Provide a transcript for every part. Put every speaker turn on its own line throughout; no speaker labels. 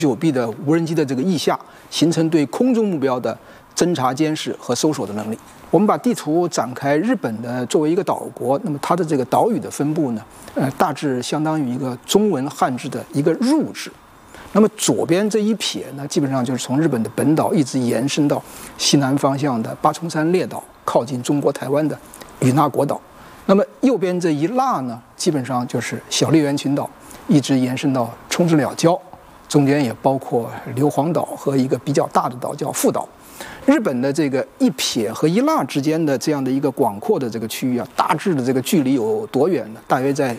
9B 的无人机的这个翼下，形成对空中目标的侦察、监视和搜索的能力。我们把地图展开，日本的作为一个岛国，那么它的这个岛屿的分布呢，大致相当于一个中文汉字的一个入字。那么左边这一撇呢，基本上就是从日本的本岛一直延伸到西南方向的八重山列岛，靠近中国台湾的与那国岛。那么右边这一捺呢，基本上就是小笠原群岛，一直延伸到冲之鸟礁，中间也包括硫磺岛和一个比较大的岛叫父岛。日本的这个一撇和一捺之间的这样的一个广阔的这个区域啊，大致的这个距离有多远呢？大约在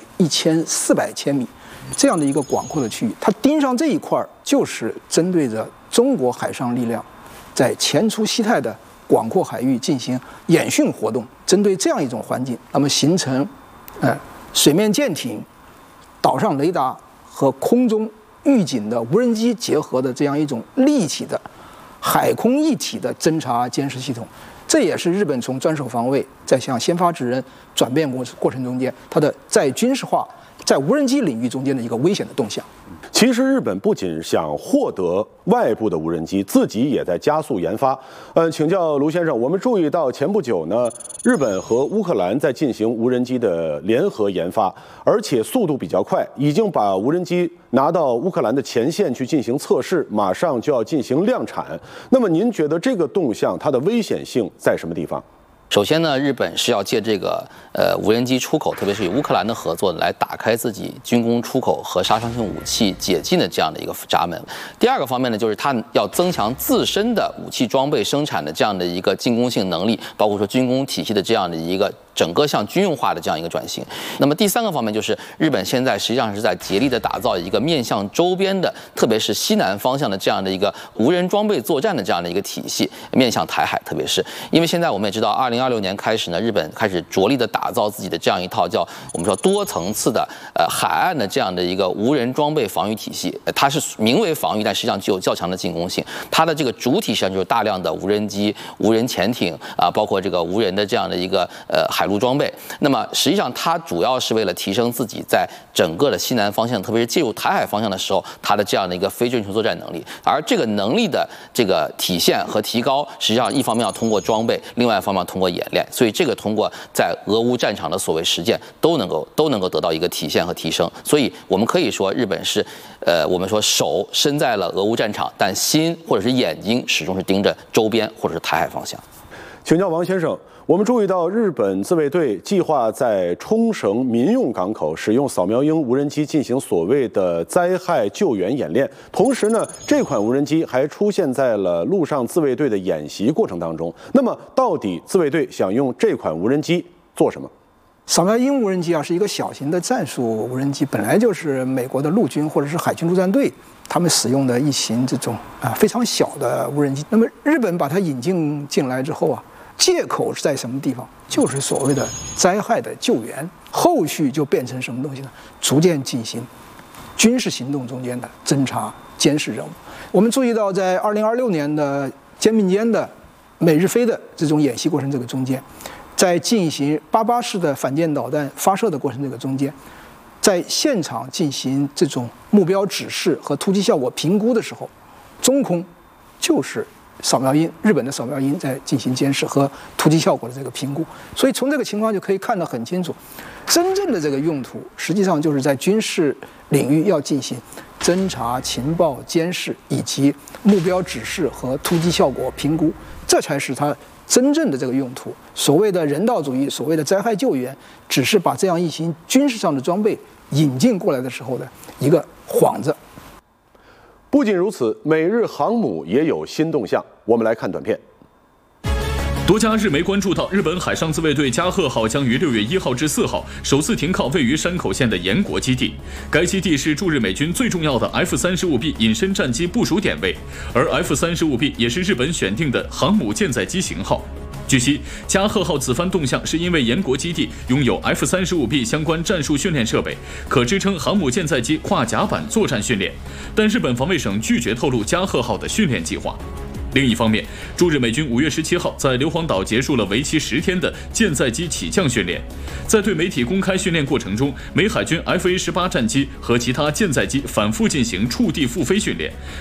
1400千米，这样的一个广阔的区域，它盯上这一块就是针对着中国海上力量在前出西太的广阔海域进行演训活动，针对这样一种环境，那么形成水面舰艇、岛上雷达和空中预警的无人机结合的这样一种立体的海空一体的侦察监视系统。这也是日本从专守防卫在向先发制人转变过程中间，它的在军事化、在无人机领域中间的一个危险的动向。
其实日本不仅想获得外部的无人机，自己也在加速研发。请教卢先生，我们注意到前不久呢，日本和乌克兰在进行无人机的联合研发，而且速度比较快，已经把无人机拿到乌克兰的前线去进行测试，马上就要进行量产。那么您觉得这个动向它的危险性在什么地方？
首先呢，日本是要借这个无人机出口，特别是与乌克兰的合作，来打开自己军工出口和杀伤性武器解禁的这样的一个闸门。第二个方面呢，就是它要增强自身的武器装备生产的这样的一个进攻性能力，包括说军工体系的这样的一个整个向军用化的这样一个转型。那么第三个方面就是日本现在实际上是在竭力的打造一个面向周边的，特别是西南方向的这样的一个无人装备作战的这样的一个体系，面向台海，特别是因为现在我们也知道2026年开始呢，日本开始着力的打造自己的这样一套叫我们说多层次的海岸的这样的一个无人装备防御体系。它是名为防御，但实际上具有较强的进攻性。它的这个主体实际上就是大量的无人机、无人潜艇啊，包括这个无人的这样的一个海陆装备。那么实际上它主要是为了提升自己在整个的西南方向，特别是进入台海方向的时候，它的这样的一个非正确作战能力。而这个能力的这个体现和提高，实际上一方面要通过装备，另外一方面要通过演练。所以这个通过在俄乌战场的所谓实践都能够得到一个体现和提升。所以我们可以说日本是我们说手身在了俄乌战场，但心或者是眼睛始终是盯着周边或者是台海方向。
请教王先生，我们注意到日本自卫队计划在冲绳民用港口使用扫描鹰无人机进行所谓的灾害救援演练，同时呢，这款无人机还出现在了陆上自卫队的演习过程当中。那么，到底自卫队想用这款无人机做什么？
扫描鹰无人机啊，是一个小型的战术无人机，本来就是美国的陆军或者是海军陆战队他们使用的一型这种非常小的无人机。那么日本把它引进来之后啊，借口是在什么地方？就是所谓的灾害的救援，后续就变成什么东西呢？逐渐进行军事行动中间的侦察监视任务。我们注意到，在2026年的肩并肩的美日菲的这种演习过程这个中间，在进行88式的反舰导弹发射的过程这个中间，在现场进行这种目标指示和突击效果评估的时候，中空就是扫描鹰，日本的扫描鹰在进行监视和突击效果的这个评估。所以从这个情况就可以看得很清楚，真正的这个用途实际上就是在军事领域要进行侦察、情报、监视以及目标指示和突击效果评估，这才是它真正的这个用途。所谓的人道主义，所谓的灾害救援，只是把这样一型军事上的装备引进过来的时候的一个幌子。
不仅如此，美日航母也有新动向。我们来看短片。
多家日媒关注到，日本海上自卫队加贺号将于6月1号至4号首次停靠位于山口县的岩国基地。该基地是驻日美军最重要的 F-35B 隐身战机部署点位，而 F-35B 也是日本选定的航母舰载机型号。据悉，加贺号此番动向是因为岩国基地拥有 F-35B 相关战术训练设备，可支撑航母舰载机跨甲板作战训练。但日本防卫省拒绝透露加贺号的训练计划。 另一方面，驻日美军5月17号在硫磺岛结束了为期10天的舰载机起降训练。在对媒体公开训练过程中，美海军 FA-18战机和其他舰载机反复进行触地复飞训练，